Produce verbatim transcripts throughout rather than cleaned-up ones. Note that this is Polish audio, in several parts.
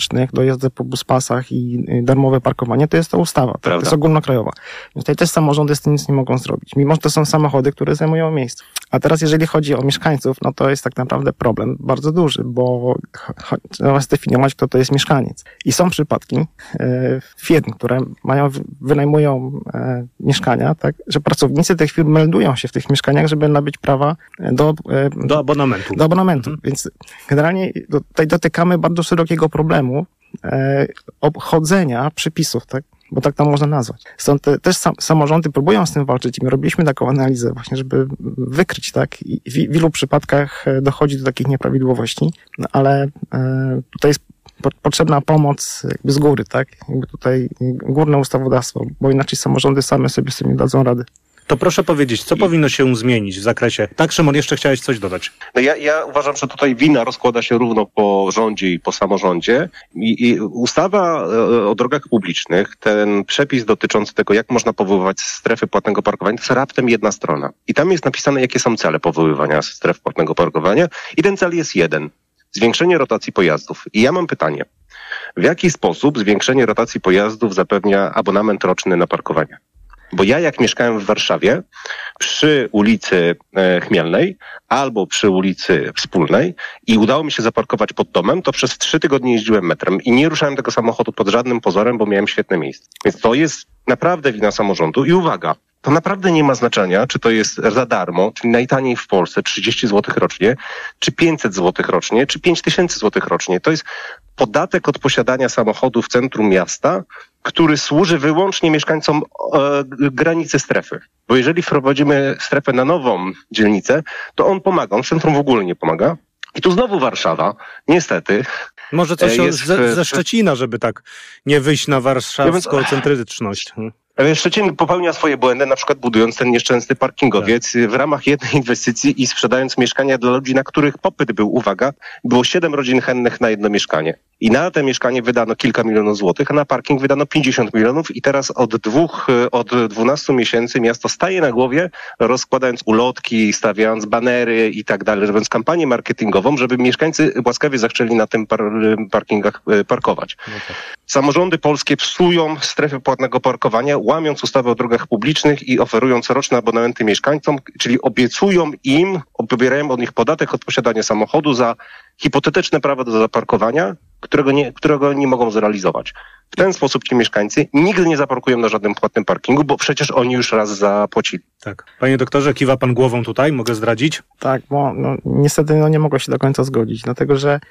publicznych, do jazdy po buspasach i darmowe parkowanie, to jest to ustawa, tak? To jest ogólnokrajowa. Tutaj też samorządy z tym nic nie mogą zrobić, mimo że to są samochody, które zajmują miejsce. A teraz jeżeli chodzi o mieszkańców, no to jest tak naprawdę problem bardzo duży, bo trzeba zdefiniować, kto to jest mieszkaniec. I są przypadki e, firm, które mają, wynajmują e, mieszkania, tak, że pracownicy tych firm meldują się w tych mieszkaniach, żeby nabyć prawa do, e, do abonamentu. Do abonamentu. Mhm. Więc generalnie tutaj dotykamy bardzo szerokiego problemu e, obchodzenia przepisów, tak? Bo tak to można nazwać. Stąd te, też sam, samorządy próbują z tym walczyć i my robiliśmy taką analizę właśnie, żeby wykryć, tak, i w, w ilu przypadkach dochodzi do takich nieprawidłowości, no, ale e, tutaj jest po, potrzebna pomoc jakby z góry, tak, jakby tutaj górne ustawodawstwo, bo inaczej samorządy same sobie z tym nie dadzą rady. To proszę powiedzieć, co I... powinno się zmienić w zakresie... Tak, Szymon, jeszcze chciałeś coś dodać. No ja, ja uważam, że tutaj wina rozkłada się równo po rządzie i po samorządzie. I, i ustawa o drogach publicznych, ten przepis dotyczący tego, jak można powoływać strefy płatnego parkowania, to jest raptem jedna strona. I tam jest napisane, jakie są cele powoływania stref płatnego parkowania. I ten cel jest jeden. Zwiększenie rotacji pojazdów. I ja mam pytanie. W jaki sposób zwiększenie rotacji pojazdów zapewnia abonament roczny na parkowanie? Bo ja jak mieszkałem w Warszawie przy ulicy e, Chmielnej albo przy ulicy Wspólnej i udało mi się zaparkować pod domem, to przez trzy tygodnie jeździłem metrem i nie ruszałem tego samochodu pod żadnym pozorem, bo miałem świetne miejsce. Więc to jest naprawdę wina samorządu i uwaga, to naprawdę nie ma znaczenia, czy to jest za darmo, czyli najtaniej w Polsce trzydzieści złotych rocznie, czy pięćset złotych rocznie, czy pięć tysięcy złotych rocznie. To jest podatek od posiadania samochodu w centrum miasta, który służy wyłącznie mieszkańcom e, granicy strefy. Bo jeżeli wprowadzimy strefę na nową dzielnicę, to on pomaga. On w centrum w ogóle nie pomaga. I tu znowu Warszawa, niestety. Może coś jest ze, ze Szczecina, żeby tak nie wyjść na warszawsko-centryczność. Szczecin popełnia swoje błędy, na przykład budując ten nieszczęsny parkingowiec tak. w ramach jednej inwestycji i sprzedając mieszkania dla ludzi, na których popyt był, uwaga, było siedem rodzin chętnych na jedno mieszkanie. I na te mieszkanie wydano kilka milionów złotych, a na parking wydano pięćdziesiąt milionów i teraz od dwóch, od dwunastu miesięcy miasto staje na głowie, rozkładając ulotki, stawiając banery i tak dalej, robiąc kampanię marketingową, żeby mieszkańcy łaskawie zechcieli na tym par- parkingach parkować. No tak. Samorządy polskie psują strefy płatnego parkowania, łamiąc ustawę o drogach publicznych i oferując roczne abonamenty mieszkańcom, czyli obiecują im, pobierają od nich podatek od posiadania samochodu za hipotetyczne prawo do zaparkowania, którego nie, którego nie mogą zrealizować. W ten sposób ci mieszkańcy nigdy nie zaparkują na żadnym płatnym parkingu, bo przecież oni już raz zapłacili. Tak. Panie doktorze, kiwa pan głową tutaj, mogę zdradzić? Tak, bo no, niestety no, nie mogę się do końca zgodzić, dlatego że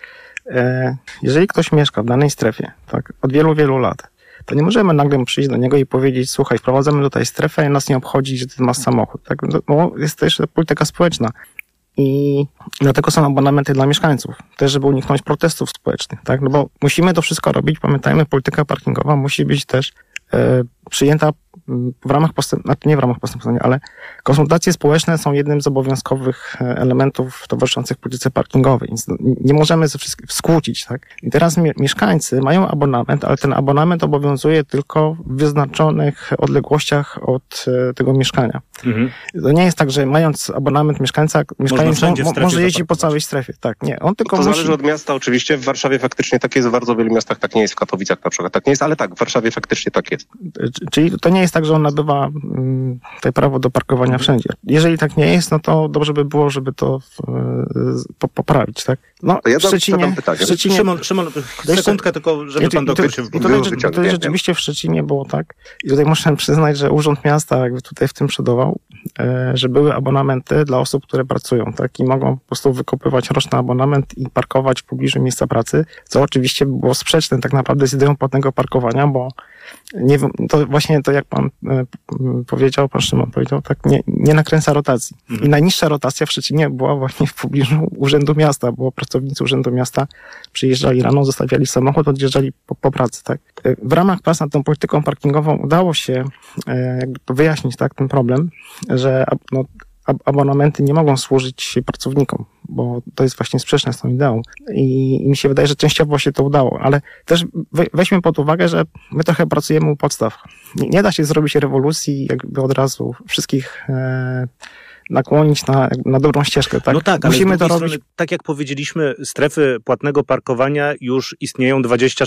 e, jeżeli ktoś mieszka w danej strefie, tak, od wielu, wielu lat, to nie możemy nagle przyjść do niego i powiedzieć, słuchaj, wprowadzamy tutaj strefę i nas nie obchodzi, że ty masz samochód. Tak? Bo jest też polityka społeczna. I dlatego są abonamenty dla mieszkańców. Też, żeby uniknąć protestów społecznych. Tak? No bo musimy to wszystko robić. Pamiętajmy, polityka parkingowa musi być też e, przyjęta w ramach postęp, znaczy nie w ramach postępowania, ale konsultacje społeczne są jednym z obowiązkowych elementów towarzyszących polityce parkingowej, więc nie możemy ze wszystkich skłócić, tak? I teraz mieszkańcy mają abonament, ale ten abonament obowiązuje tylko w wyznaczonych odległościach od tego mieszkania. Mhm. To nie jest tak, że mając abonament mieszkańca, mieszkaniec mo- może jeździć po całej strefie. Tak, nie. On tylko to musi... zależy od miasta oczywiście. W Warszawie faktycznie tak jest, w bardzo wielu miastach tak nie jest, w Katowicach na przykład tak nie jest, ale tak, w Warszawie faktycznie tak jest. Czyli to nie jest tak, że on nabywa tutaj prawo do parkowania mhm. wszędzie. Jeżeli tak nie jest, no to dobrze by było, żeby to po, poprawić, tak? No, to ja w Szczecinie... W Szczecinie Szymon, Szymon, sekundkę tylko, żeby pan doktor się... I tutaj, tutaj rzeczywiście w Szczecinie było tak. I tutaj muszę przyznać, że Urząd Miasta jakby tutaj w tym przodował, że były abonamenty dla osób, które pracują, tak? I mogą po prostu wykupywać roczny abonament i parkować w pobliżu miejsca pracy, co oczywiście było sprzeczne tak naprawdę z ideą płatnego parkowania, bo nie wiem, to właśnie to jak pan e, powiedział, pan Szymon powiedział, tak, nie, nie nakręca rotacji. Mhm. I najniższa rotacja w Szczecinie była właśnie w pobliżu Urzędu Miasta, bo pracownicy Urzędu Miasta przyjeżdżali rano, zostawiali samochód, odjeżdżali po, po pracy, tak. W ramach prac nad tą polityką parkingową udało się e, jakby wyjaśnić, tak, ten problem, że no, abonamenty nie mogą służyć pracownikom, bo to jest właśnie sprzeczne z tą ideą. I, I mi się wydaje, że częściowo się to udało, ale też we, weźmy pod uwagę, że my trochę pracujemy u podstaw. Nie, nie da się zrobić rewolucji jakby od razu wszystkich e, nakłonić na, na dobrą ścieżkę. Tak? No tak, musimy ale to strony, robić. Tak jak powiedzieliśmy, strefy płatnego parkowania już istnieją dwadzieścia